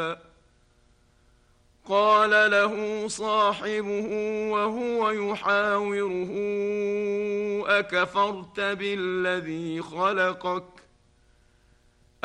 قال له صاحبه وهو يحاوره: أكفرت بالذي خلقك